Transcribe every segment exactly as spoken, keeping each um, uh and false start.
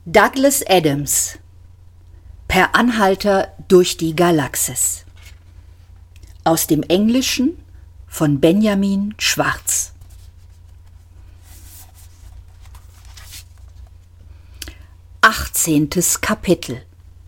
Douglas Adams, Per Anhalter durch die Galaxis. Aus dem Englischen von Benjamin Schwarz. Achtzehntes Kapitel.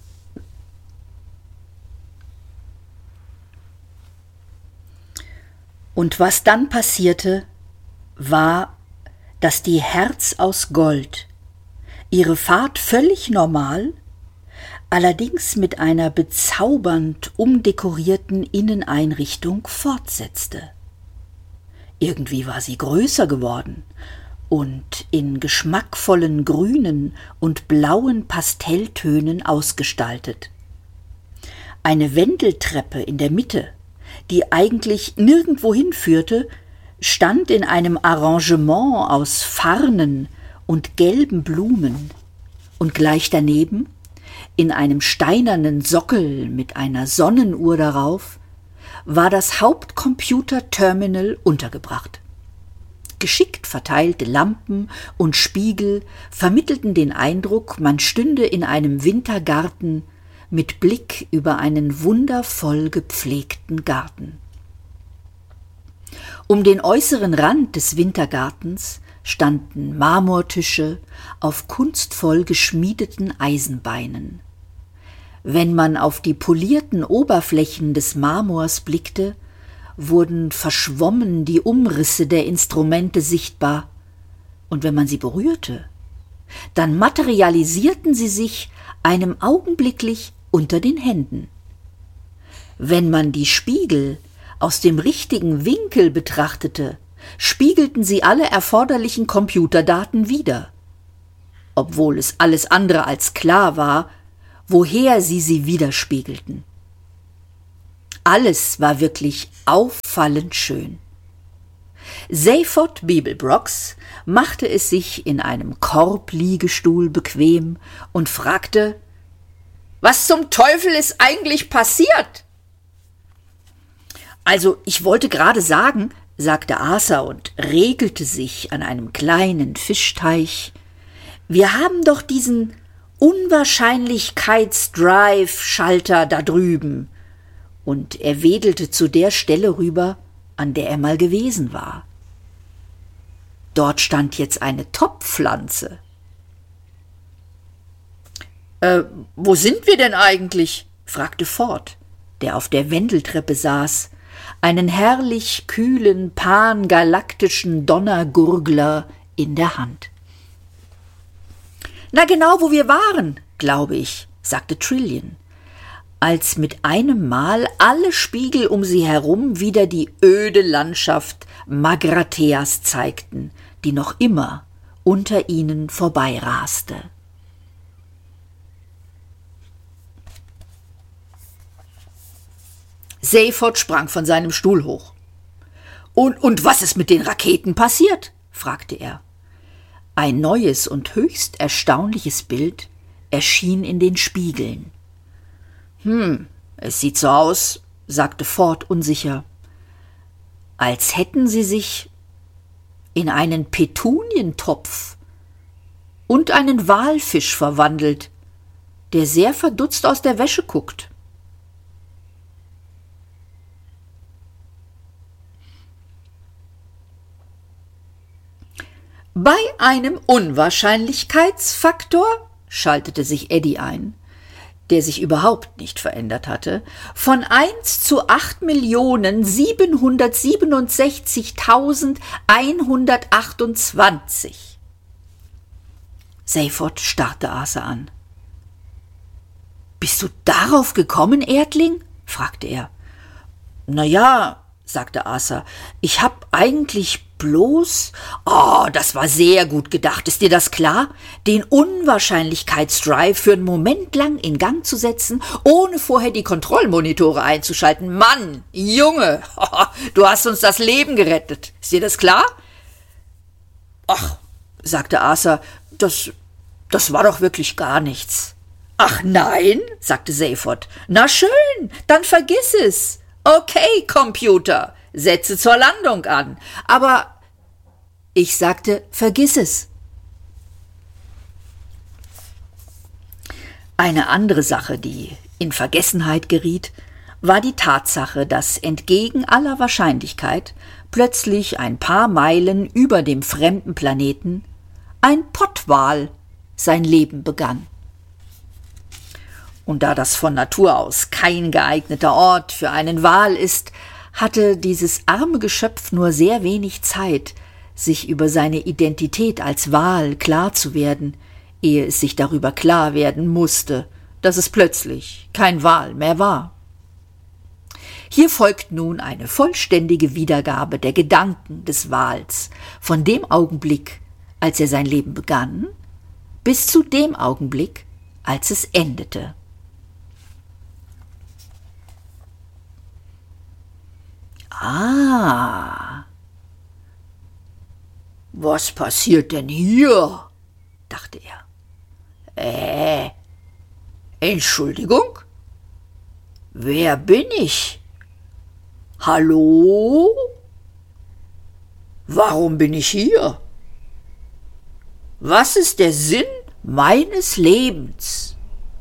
Und was dann passierte, war, dass die Herz aus Gold ihre Fahrt völlig normal, allerdings mit einer bezaubernd umdekorierten Inneneinrichtung fortsetzte. Irgendwie war sie größer geworden und in geschmackvollen grünen und blauen Pastelltönen ausgestaltet. Eine Wendeltreppe in der Mitte, die eigentlich nirgendwo hinführte, stand in einem Arrangement aus Farnen und gelben Blumen, und gleich daneben, in einem steinernen Sockel mit einer Sonnenuhr darauf, war das Hauptcomputer-Terminal untergebracht. Geschickt verteilte Lampen und Spiegel vermittelten den Eindruck, man stünde in einem Wintergarten mit Blick über einen wundervoll gepflegten Garten. Um den äußeren Rand des Wintergartens standen Marmortische auf kunstvoll geschmiedeten Eisenbeinen. Wenn man auf die polierten Oberflächen des Marmors blickte, wurden verschwommen die Umrisse der Instrumente sichtbar, und wenn man sie berührte, dann materialisierten sie sich einem augenblicklich unter den Händen. Wenn man die Spiegel aus dem richtigen Winkel betrachtete, spiegelten sie alle erforderlichen Computerdaten wider, obwohl es alles andere als klar war, woher sie sie widerspiegelten. Alles war wirklich auffallend schön. Zaphod Beeblebrox machte es sich in einem Korbliegestuhl bequem und fragte: »Was zum Teufel ist eigentlich passiert?« »Also, ich wollte gerade sagen«, sagte Arthur und regelte sich an einem kleinen Fischteich, »wir haben doch diesen Unwahrscheinlichkeits-Drive-Schalter da drüben.« Und er wedelte zu der Stelle rüber, an der er mal gewesen war. Dort stand jetzt eine Topfpflanze. »Äh, wo sind wir denn eigentlich?« fragte Ford, der auf der Wendeltreppe saß, einen herrlich kühlen, pangalaktischen Donnergurgler in der Hand. »Na genau, wo wir waren, glaube ich«, sagte Trillian, als mit einem Mal alle Spiegel um sie herum wieder die öde Landschaft Magratheas zeigten, die noch immer unter ihnen vorbeiraste. Zaphod sprang von seinem Stuhl hoch. Und, und was ist mit den Raketen passiert?« fragte er. Ein neues und höchst erstaunliches Bild erschien in den Spiegeln. »Hm, es sieht so aus«, sagte Ford unsicher, »als hätten sie sich in einen Petunientopf und einen Walfisch verwandelt, der sehr verdutzt aus der Wäsche guckt.« »Bei einem Unwahrscheinlichkeitsfaktor«, schaltete sich Eddie ein, der sich überhaupt nicht verändert hatte, »von eins zu acht Millionen siebenhundertsiebenundsechzigtausendeinhundertachtundzwanzig. Zaphod starrte Arthur an. »Bist du darauf gekommen, Erdling?« fragte er. »Na ja«, sagte Arthur, »ich hab eigentlich bloß...« »Oh, das war sehr gut gedacht, ist dir das klar? Den Unwahrscheinlichkeitsdrive für einen Moment lang in Gang zu setzen, ohne vorher die Kontrollmonitore einzuschalten. Mann, Junge, du hast uns das Leben gerettet. Ist dir das klar?« »Ach«, sagte Arthur, das, das war doch wirklich gar nichts.« »Ach nein«, sagte Zaphod. »Na schön, dann vergiss es. Okay, Computer, setze zur Landung an. Aber ich sagte, vergiss es.« Eine andere Sache, die in Vergessenheit geriet, war die Tatsache, dass entgegen aller Wahrscheinlichkeit plötzlich ein paar Meilen über dem fremden Planeten ein Pottwal sein Leben begann. Und da das von Natur aus kein geeigneter Ort für einen Wal ist, hatte dieses arme Geschöpf nur sehr wenig Zeit, sich über seine Identität als Wal klar zu werden, ehe es sich darüber klar werden musste, dass es plötzlich kein Wal mehr war. Hier folgt nun eine vollständige Wiedergabe der Gedanken des Wals, von dem Augenblick, als er sein Leben begann, bis zu dem Augenblick, als es endete. Ah, was passiert denn hier? Dachte er. Äh, Entschuldigung? Wer bin ich? Hallo? Warum bin ich hier? Was ist der Sinn meines Lebens?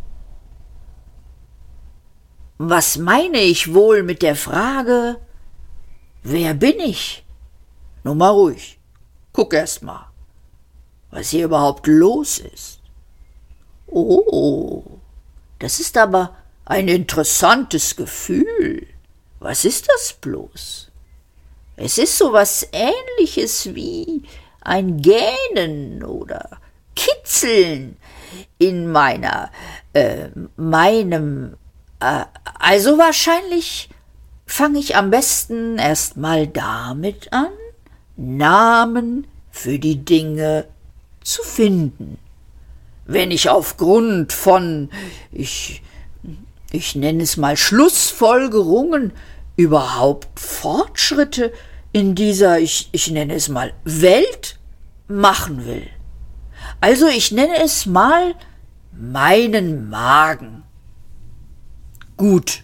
Was meine ich wohl mit der Frage, wer bin ich? Nun mal ruhig, guck erst mal, was hier überhaupt los ist. Oh, das ist aber ein interessantes Gefühl. Was ist das bloß? Es ist so was Ähnliches wie ein Gähnen oder Kitzeln in meiner, äh, meinem, äh, also wahrscheinlich fange ich am besten erst mal damit an, Namen für die Dinge zu finden. Wenn ich aufgrund von, ich, ich nenne es mal Schlussfolgerungen, überhaupt Fortschritte in dieser, ich, ich nenne es mal Welt machen will. Also ich nenne es mal meinen Magen. Gut.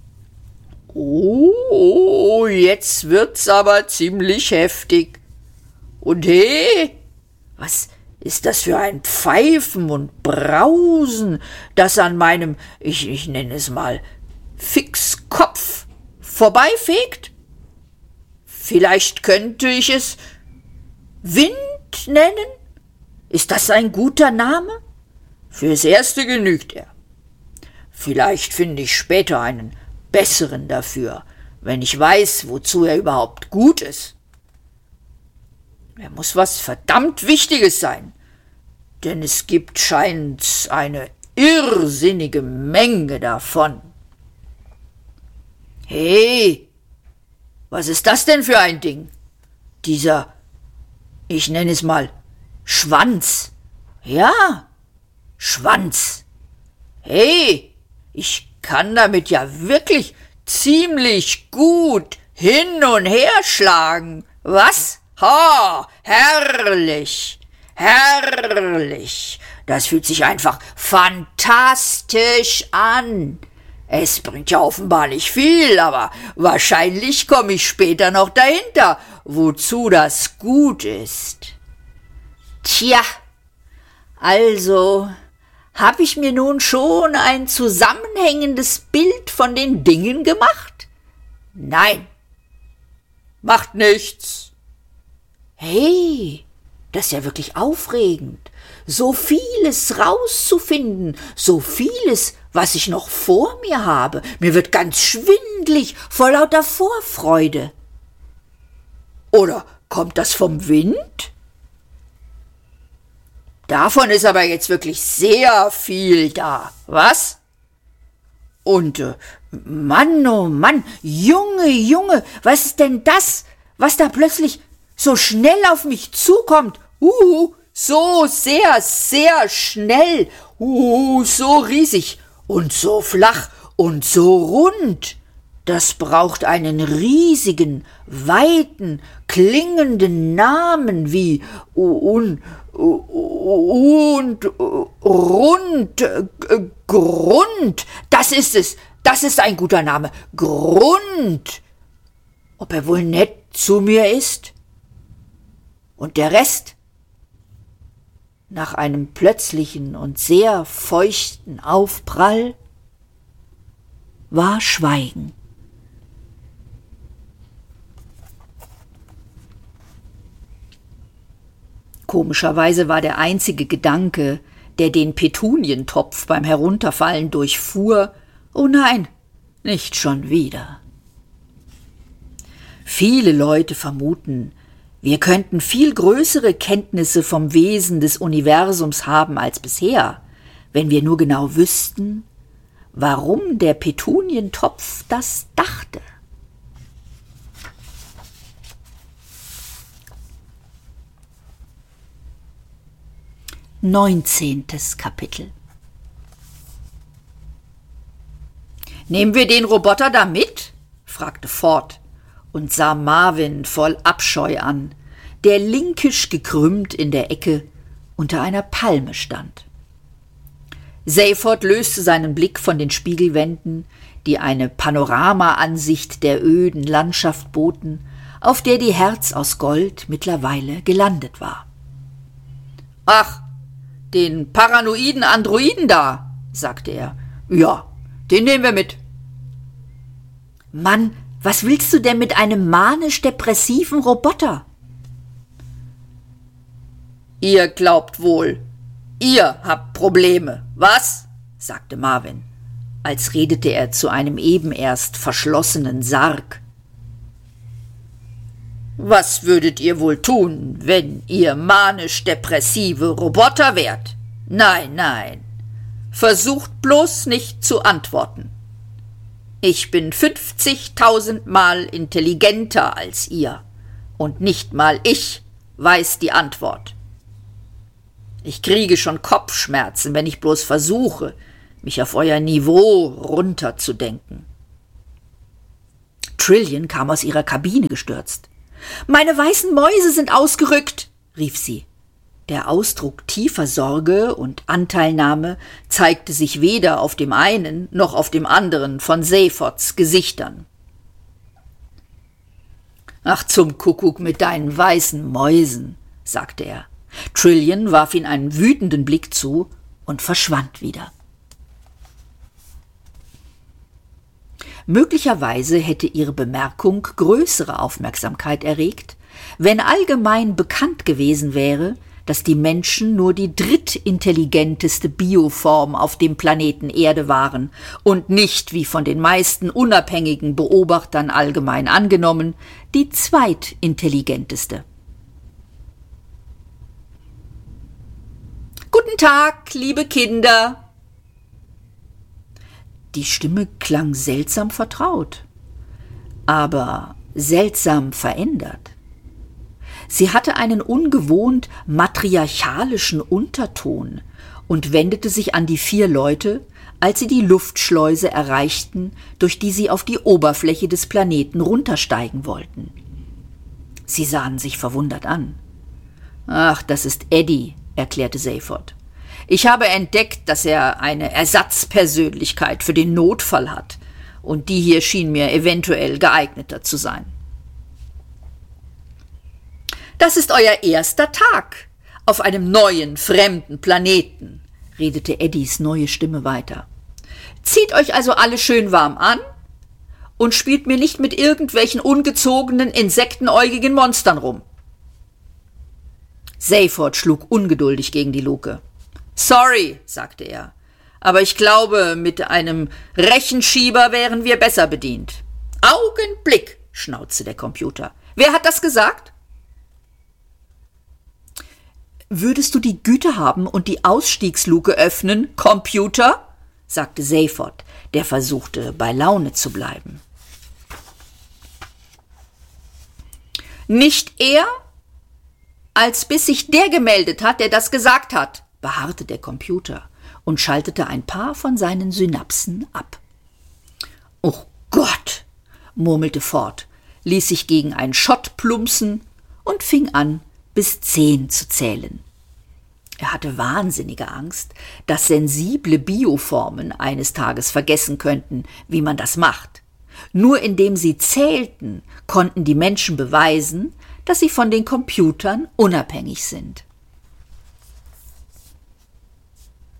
Oh, jetzt wird's aber ziemlich heftig. Und hey, was ist das für ein Pfeifen und Brausen, das an meinem, ich, ich nenne es mal, Fixkopf vorbeifegt? Vielleicht könnte ich es Wind nennen? Ist das ein guter Name? Fürs Erste genügt er. Vielleicht finde ich später einen besseren dafür, wenn ich weiß, wozu er überhaupt gut ist. Er muss was verdammt Wichtiges sein, denn es gibt scheint eine irrsinnige Menge davon. Hey, was ist das denn für ein Ding? Dieser, ich nenne es mal, Schwanz. Ja, Schwanz. Hey, ich kann damit ja wirklich ziemlich gut hin und her schlagen. Was? Ha, herrlich, herrlich. Das fühlt sich einfach fantastisch an. Es bringt ja offenbar nicht viel, aber wahrscheinlich komme ich später noch dahinter, wozu das gut ist. Tja, also habe ich mir nun schon ein zusammenhängendes Bild von den Dingen gemacht? Nein, macht nichts. Hey, das ist ja wirklich aufregend, so vieles rauszufinden, so vieles, was ich noch vor mir habe. Mir wird ganz schwindlig vor lauter Vorfreude. Oder kommt das vom Wind? Davon ist aber jetzt wirklich sehr viel da, was? Und äh, Mann, oh Mann, Junge, Junge, was ist denn das, was da plötzlich so schnell auf mich zukommt? Uh, so sehr, sehr schnell, uh, so riesig und so flach und so rund. Das braucht einen riesigen, weiten, klingenden Namen wie un, und rund, Grund. Das ist es, das ist ein guter Name. Grund. Ob er wohl nett zu mir ist? Und der Rest? nach einem plötzlichen und sehr feuchten Aufprall war Schweigen. Komischerweise war der einzige Gedanke, der den Petunientopf beim Herunterfallen durchfuhr: »Oh nein, nicht schon wieder.« Viele Leute vermuten, wir könnten viel größere Kenntnisse vom Wesen des Universums haben als bisher, wenn wir nur genau wüssten, warum der Petunientopf das dachte. Neunzehntes Kapitel. »Nehmen wir den Roboter da mit?« fragte Ford und sah Marvin voll Abscheu an, der linkisch gekrümmt in der Ecke unter einer Palme stand. Seyford löste seinen Blick von den Spiegelwänden, die eine Panoramaansicht der öden Landschaft boten, auf der die Herz aus Gold mittlerweile gelandet war. »Ach, den paranoiden Androiden da«, sagte er. »Ja, den nehmen wir mit.« »Mann, was willst du denn mit einem manisch-depressiven Roboter?« »Ihr glaubt wohl, ihr habt Probleme, was?« sagte Marvin, als redete er zu einem eben erst verschlossenen Sarg. »Was würdet ihr wohl tun, wenn ihr manisch-depressive Roboter wärt? Nein, nein, versucht bloß nicht zu antworten. Ich bin fünfzigtausendmal intelligenter als ihr, und nicht mal ich weiß die Antwort. Ich kriege schon Kopfschmerzen, wenn ich bloß versuche, mich auf euer Niveau runterzudenken.« Trillian kam aus ihrer Kabine gestürzt. »Meine weißen Mäuse sind ausgerückt«, rief sie. Der Ausdruck tiefer Sorge und Anteilnahme zeigte sich weder auf dem einen noch auf dem anderen von Seyfords Gesichtern. »Ach, zum Kuckuck mit deinen weißen Mäusen«, sagte er. Trillian warf ihm einen wütenden Blick zu und verschwand wieder. Möglicherweise hätte ihre Bemerkung größere Aufmerksamkeit erregt, wenn allgemein bekannt gewesen wäre, dass die Menschen nur die drittintelligenteste Bioform auf dem Planeten Erde waren und nicht, wie von den meisten unabhängigen Beobachtern allgemein angenommen, die zweitintelligenteste. »Guten Tag, liebe Kinder!« Die Stimme klang seltsam vertraut, aber seltsam verändert. Sie hatte einen ungewohnt matriarchalischen Unterton und wendete sich an die vier Leute, als sie die Luftschleuse erreichten, durch die sie auf die Oberfläche des Planeten runtersteigen wollten. Sie sahen sich verwundert an. »Ach, das ist Eddie«, erklärte Seyford. »Ich habe entdeckt, dass er eine Ersatzpersönlichkeit für den Notfall hat, und die hier schien mir eventuell geeigneter zu sein.« »Das ist euer erster Tag auf einem neuen, fremden Planeten«, redete Eddies neue Stimme weiter. »Zieht euch also alle schön warm an und spielt mir nicht mit irgendwelchen ungezogenen, insektenäugigen Monstern rum.« Seyford schlug ungeduldig gegen die Luke. »Sorry«, sagte er, »aber ich glaube, mit einem Rechenschieber wären wir besser bedient.« »Augenblick«, schnauzte der Computer. »Wer hat das gesagt?« »Würdest du die Güte haben und die Ausstiegsluke öffnen, Computer?«, sagte Seyford, der versuchte, bei Laune zu bleiben. »Nicht er, als bis sich der gemeldet hat, der das gesagt hat«, beharrte der Computer und schaltete ein paar von seinen Synapsen ab. »Oh Gott«, murmelte Ford, ließ sich gegen einen Schott plumpsen und fing an, bis zehn zu zählen. Er hatte wahnsinnige Angst, dass sensible Bioformen eines Tages vergessen könnten, wie man das macht. Nur indem sie zählten, konnten die Menschen beweisen, dass sie von den Computern unabhängig sind.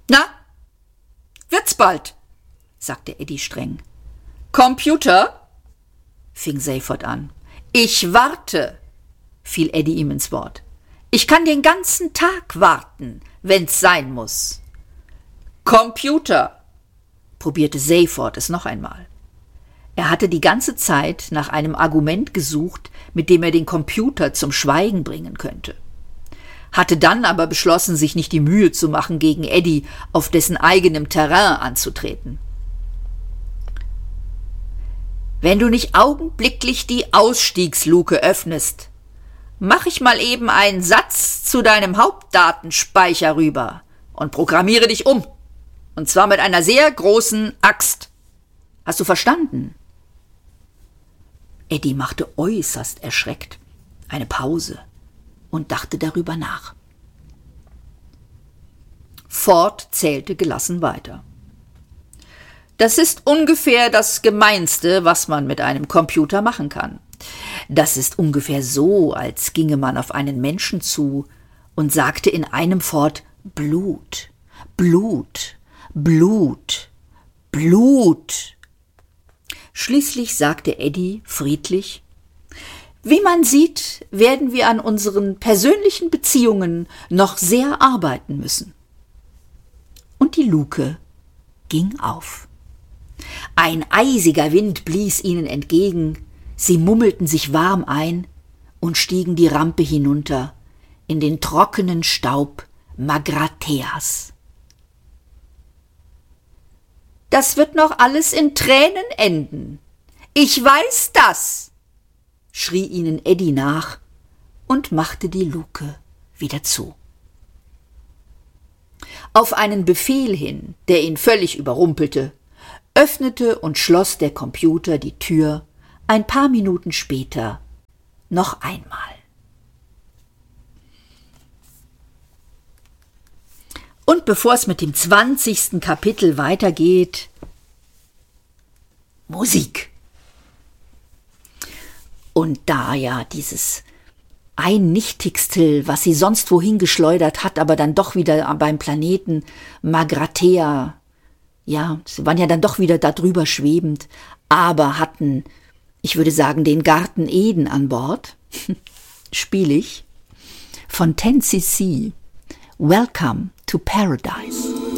Na, wird's bald, sagte Eddie streng. Computer? Fing Seyfert an. Ich warte, fiel Eddie ihm ins Wort. Ich kann den ganzen Tag warten, wenn's sein muss. Computer, probierte Seyfert es noch einmal. Er hatte die ganze Zeit nach einem Argument gesucht, mit dem er den Computer zum Schweigen bringen könnte. Hatte dann aber beschlossen, sich nicht die Mühe zu machen, gegen Eddie auf dessen eigenem Terrain anzutreten. Wenn du nicht augenblicklich die Ausstiegsluke öffnest, mach ich mal eben einen Satz zu deinem Hauptdatenspeicher rüber und programmiere dich um. Und zwar mit einer sehr großen Axt. Hast du verstanden? Eddie machte äußerst erschreckt eine Pause und dachte darüber nach. Ford zählte gelassen weiter. Das ist ungefähr das Gemeinste, was man mit einem Computer machen kann. Das ist ungefähr so, als ginge man auf einen Menschen zu und sagte in einem fort Blut, Blut, Blut, Blut. Schließlich sagte Eddie friedlich: Wie man sieht, werden wir an unseren persönlichen Beziehungen noch sehr arbeiten müssen. Und die Luke ging auf. Ein eisiger Wind blies ihnen entgegen, sie mummelten sich warm ein und stiegen die Rampe hinunter in den trockenen Staub Magratheas. Das wird noch alles in Tränen enden. Ich weiß das, schrie ihnen Eddie nach und machte die Luke wieder zu. Auf einen Befehl hin, der ihn völlig überrumpelte, öffnete und schloss der Computer die Tür ein paar Minuten später noch einmal. Und bevor es mit dem zwanzigsten Kapitel weitergeht, Musik. Und da ja dieses ein Nichtigstel, was sie sonst wohin geschleudert hat, aber dann doch wieder beim Planeten Magrathea, ja, sie waren ja dann doch wieder da drüber schwebend, aber hatten, ich würde sagen, den Garten Eden an Bord, spiele ich von ten C C, Welcome to Paradise.